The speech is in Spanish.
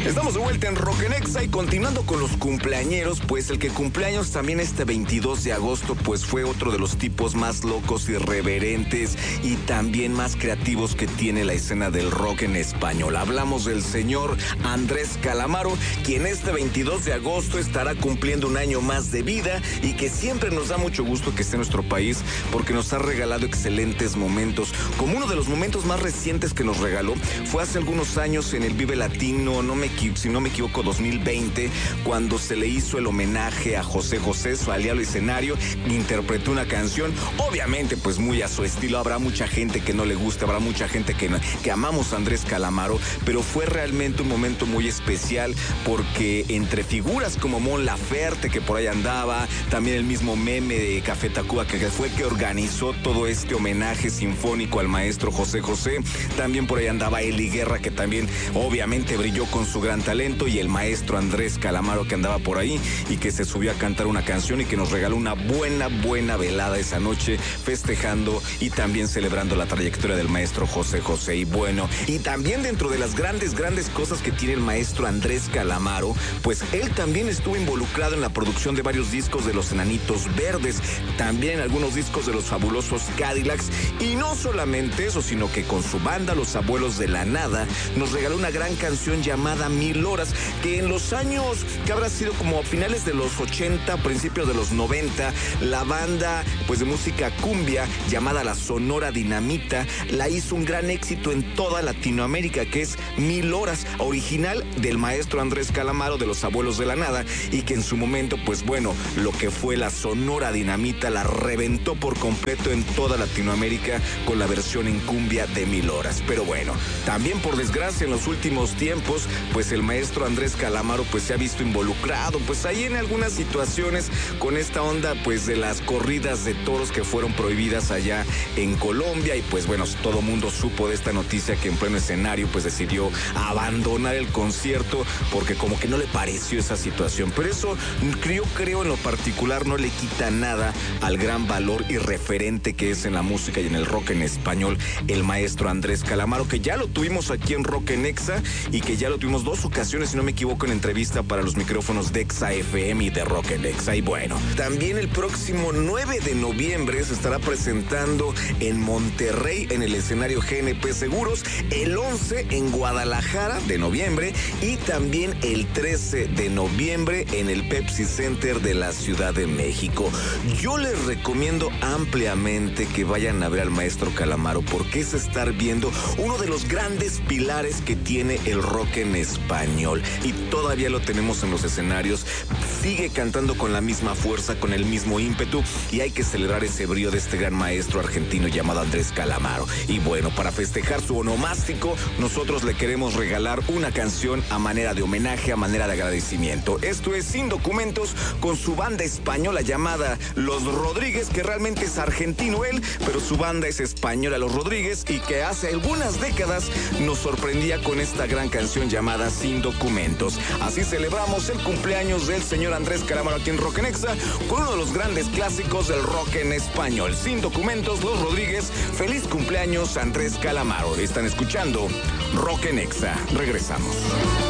Estamos de vuelta en Rock en Exa y continuando con los cumpleañeros, pues el que cumpleaños también este 22 de agosto, pues fue otro de los tipos más locos, irreverentes y también más creativos que tiene la escena del rock en español. Hablamos del señor Andrés Calamaro, quien este 22 de agosto estará cumpliendo un año más de vida y que siempre nos da mucho gusto que esté en nuestro país porque nos ha regalado excelentes momentos. Como uno de los momentos más recientes que nos regaló fue hace algunos años en el Vive Latino, si no me equivoco, 2020, cuando se le hizo el homenaje a José José, su aliado escenario, interpretó una canción, obviamente pues muy a su estilo. Habrá mucha gente que no le guste, habrá mucha gente que amamos a Andrés Calamaro, pero fue realmente un momento muy especial porque entre figuras como Mon Laferte, que por ahí andaba, también el mismo Meme de Café Tacuba, que fue que organizó todo este homenaje sinfónico al maestro José José, también por ahí andaba Eli Guerra, que también obviamente brilló con su gran talento, y el maestro Andrés Calamaro, que andaba por ahí y que se subió a cantar una canción y que nos regaló una buena velada esa noche, festejando y también celebrando la trayectoria del maestro José José. Y bueno, y también dentro de las grandes cosas que tiene el maestro Andrés Calamaro, pues él también estuvo involucrado en la producción de varios discos de los Enanitos Verdes, también en algunos discos de los fabulosos Cadillacs, y no solamente eso, sino que con su banda Los Abuelos de la Nada nos regaló una gran canción llamada 1000 Horas, que en los años que habrá sido como a finales de los 80, principios de los 90, la banda pues de música cumbia llamada La Sonora Dinamita la hizo un gran éxito en toda Latinoamérica, que es 1000 Horas, original del maestro Andrés Calamaro de Los Abuelos de la Nada, y que en su momento pues bueno, lo que fue la Sonora Dinamita la reventó por completo en toda Latinoamérica con la versión en cumbia de 1000 Horas. Pero bueno, también por desgracia en los últimos tiempos pues el maestro Andrés Calamaro pues se ha visto involucrado pues ahí en algunas situaciones con esta onda pues de las corridas de toros que fueron prohibidas allá en Colombia, y pues bueno, todo mundo supo de esta noticia que en pleno escenario pues decidió abandonar el concierto porque como que no le pareció esa situación. Pero eso yo creo en lo particular no le quita nada al gran valor y referente que es en la música y en el rock en español el maestro Andrés Calamaro, que ya lo tuvimos aquí en Rock en Exa y que ya lo tuvimos 2 ocasiones, si no me equivoco, en entrevista para los micrófonos de Exa FM y de Rock en Exa. Y bueno, también el próximo 9 de noviembre se estará presentando en Monterrey en el escenario GNP Seguros, el 11 en Guadalajara de noviembre y también el 13 de noviembre en el Pepsi Center de la Ciudad de México. Yo les recomiendo ampliamente que vayan a ver al maestro Calamaro porque es estar viendo uno de los grandes pilares que tiene el rock en español, y todavía lo tenemos en los escenarios, sigue cantando con la misma fuerza, con el mismo ímpetu, y hay que celebrar ese brío de este gran maestro argentino llamado Andrés Calamaro. Y bueno, para festejar su onomástico, nosotros le queremos regalar una canción a manera de homenaje, a manera de agradecimiento. Esto es Sin Documentos con su banda española llamada Los Rodríguez, que realmente es argentino él, pero su banda es española, Los Rodríguez, y que hace algunas décadas nos sorprendía con esta gran canción llamada Sin Documentos. Así celebramos el cumpleaños del señor Andrés Calamaro aquí en Rock en Exa con uno de los grandes clásicos del rock en español, Sin Documentos, Los Rodríguez. Feliz cumpleaños Andrés Calamaro. Están escuchando Rock en Exa. Regresamos.